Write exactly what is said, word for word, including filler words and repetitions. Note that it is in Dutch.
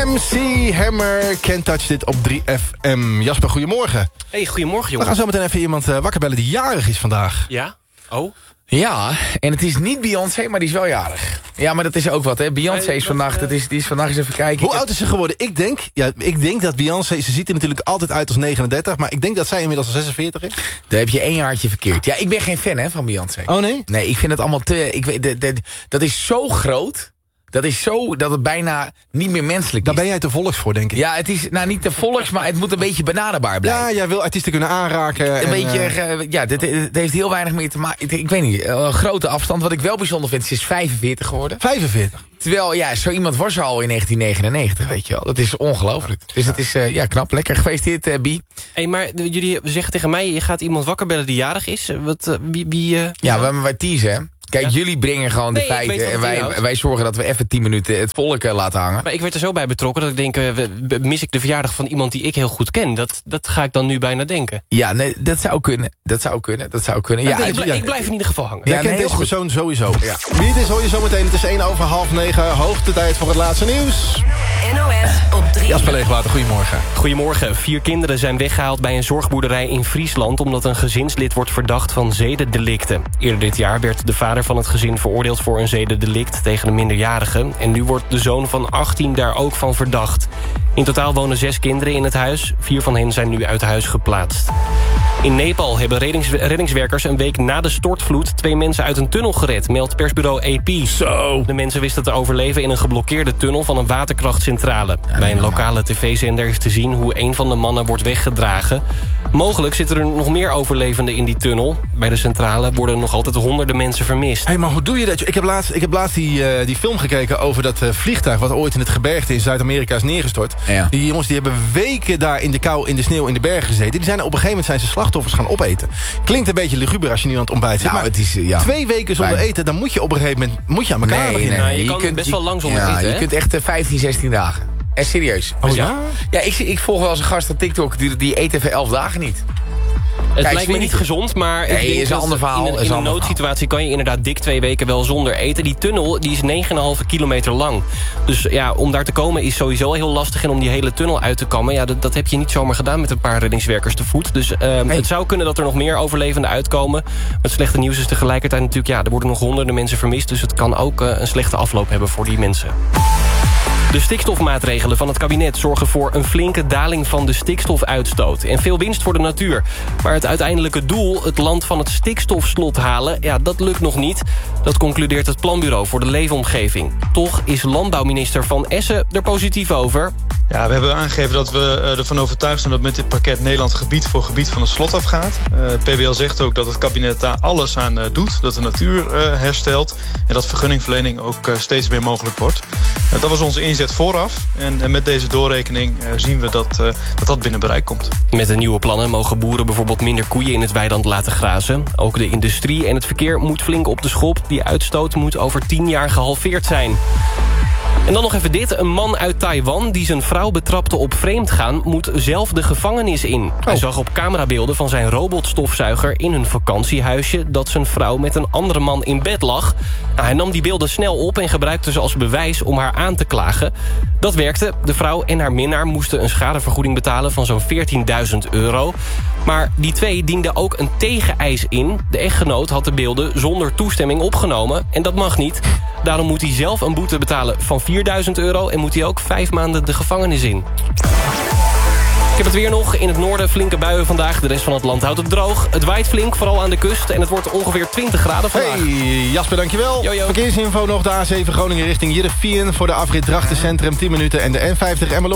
M C Hammer, Can't Touch Dit op drie F M. Jasper, goedemorgen. Hey, goedemorgen, jongen. We gaan zo meteen even iemand uh, wakker bellen die jarig is vandaag. Ja? Oh? Ja, en het is niet Beyoncé, maar die is wel jarig. Ja, maar dat is ook wat, hè. Beyoncé is vandaag, dat is, die is vandaag eens even kijken. Hoe oud is ze geworden? Ik denk, ja, ik denk dat Beyoncé, ze ziet er natuurlijk altijd uit als negenendertig... maar ik denk dat zij inmiddels al zesenveertig is. Daar heb je één jaartje verkeerd. Ja, ik ben geen fan, hè, van Beyoncé. Oh, nee? Nee, ik vind het allemaal te... Ik weet, de, de, dat is zo groot... Dat is zo dat het bijna niet meer menselijk is. Daar ben jij te volks voor, denk ik. Ja, het is nou niet te volks, maar het moet een beetje benaderbaar blijven. Ja, jij wil artiesten kunnen aanraken. Een en, beetje, uh... ja, dit, dit heeft heel weinig meer te maken. Ik, ik weet niet, een grote afstand. Wat ik wel bijzonder vind, ze is vijfenveertig geworden. vijfenveertig? Terwijl, ja, zo iemand was er al in negentien negenennegentig, weet je wel. Dat is ongelooflijk. Dus het is, uh, ja, knap. Lekker gefeliciteerd, uh, Bie. Hé, hey, maar jullie zeggen tegen mij, je gaat iemand wakker bellen die jarig is. Wat, uh, wie... wie uh, ja, we, wij teasen, hè. Kijk, ja? Jullie brengen gewoon de nee, feiten en wij, wij zorgen dat we even tien minuten het volk uh, laten hangen. Maar ik werd er zo bij betrokken dat ik denk, uh, mis ik de verjaardag van iemand die ik heel goed ken? Dat, dat ga ik dan nu bijna denken. Ja, nee, dat zou kunnen. Dat zou kunnen, dat zou kunnen. Ja, ja, ik, ik, blijf, ik blijf in ieder geval hangen. Jij ja, kent nee, deze goed. persoon sowieso. Ja. Wie het is hoor je zo meteen. Het is één over half negen. Hoogte tijd voor het laatste nieuws. N O S op drie. Jasper Leegwater, goedemorgen. Goedemorgen. Vier kinderen zijn weggehaald bij een zorgboerderij in Friesland... omdat een gezinslid wordt verdacht van zedendelicten. Eerder dit jaar werd de vader van het gezin veroordeeld voor een zedendelict tegen een minderjarige. En nu wordt de zoon van achttien daar ook van verdacht. In totaal wonen zes kinderen in het huis. Vier van hen zijn nu uit huis geplaatst. In Nepal hebben reddings, reddingswerkers een week na de stortvloed... twee mensen uit een tunnel gered, meldt persbureau A P. Zo. De mensen wisten te overleven in een geblokkeerde tunnel van een waterkrachtcentrale. Bij een lokale tv-zender is te zien hoe een van de mannen wordt weggedragen. Mogelijk zitten er nog meer overlevenden in die tunnel. Bij de centrale worden nog altijd honderden mensen vermist. Hé, hey, maar hoe doe je dat? Ik heb laatst, ik heb laatst die, uh, die film gekeken over dat uh, vliegtuig... wat ooit in het gebergte in Zuid-Amerika is neergestort. Ja. Die jongens die hebben weken daar in de kou, in de sneeuw, in de bergen gezeten. Die zijn op een gegeven moment zijn ze slachtoffers gaan opeten. Klinkt een beetje luguber als je nu aan het ontbijt zit. Nou, maar het is, ja. twee weken zonder Bij... eten, dan moet je op een gegeven moment moet je aan elkaar nee, beginnen. Nee, nou, je, je kan kunt best wel lang zonder ja, eten, je hè? kunt echt uh, vijftien, zestien dagen. En serieus. Oh, Dus ja? Ja, ik, ik volg wel eens een gast op TikTok, die, die eet even elf dagen niet. Het Kijk, lijkt me niet gezond, maar nee, ik denk is een dat ander verhaal, in een, is in een een ander noodsituatie kan je inderdaad dik twee weken wel zonder eten. Die tunnel die is negen komma vijf kilometer lang. Dus ja, om daar te komen is sowieso heel lastig. En om die hele tunnel uit te kammen, ja, dat, dat heb je niet zomaar gedaan met een paar reddingswerkers te voet. Dus uh, hey. Het zou kunnen dat er nog meer overlevenden uitkomen. Het slechte nieuws is tegelijkertijd natuurlijk, ja, er worden nog honderden mensen vermist. Dus het kan ook uh, een slechte afloop hebben voor die mensen. De stikstofmaatregelen van het kabinet zorgen voor een flinke daling van de stikstofuitstoot. En veel winst voor de natuur. Maar het uiteindelijke doel, het land van het stikstofslot halen, ja, dat lukt nog niet. Dat concludeert het Planbureau voor de Leefomgeving. Toch is landbouwminister Van Essen er positief over. Ja, we hebben aangegeven dat we ervan overtuigd zijn dat met dit pakket Nederland gebied voor gebied van het slot afgaat. Uh, P B L zegt ook dat het kabinet daar alles aan uh, doet. Dat de natuur uh, herstelt. En dat vergunningverlening ook uh, steeds meer mogelijk wordt. Uh, dat was onze inzet vooraf. En, en met deze doorrekening uh, zien we dat, uh, dat dat binnen bereik komt. Met de nieuwe plannen mogen boeren bijvoorbeeld minder koeien in het weiland laten grazen. Ook de industrie en het verkeer moet flink op de schop. Die uitstoot moet over tien jaar gehalveerd zijn. En dan nog even dit. Een man uit Taiwan die zijn vrouw betrapte op vreemdgaan moet zelf de gevangenis in. Oh. Hij zag op camerabeelden van zijn robotstofzuiger in hun vakantiehuisje dat zijn vrouw met een andere man in bed lag. Nou, hij nam die beelden snel op en gebruikte ze als bewijs om haar aan te klagen. Dat werkte. De vrouw en haar minnaar moesten een schadevergoeding betalen van zo'n veertienduizend euro. Maar die twee dienden ook een tegeneis in. De echtgenoot had de beelden zonder toestemming opgenomen en dat mag niet. Daarom moet hij zelf een boete betalen van vierduizend euro... en moet hij ook vijf maanden de gevangenis in. Ik heb het weer nog. In het noorden flinke buien vandaag. De rest van het land houdt het droog. Het waait flink, vooral aan de kust. En het wordt ongeveer twintig graden vandaag. Hey, Jasper, dankjewel. Yo, yo. Verkeersinfo nog de A zeven Groningen richting Heerenveen... voor de afrit Drachtencentrum tien minuten. En de N vijftig Emmeloord.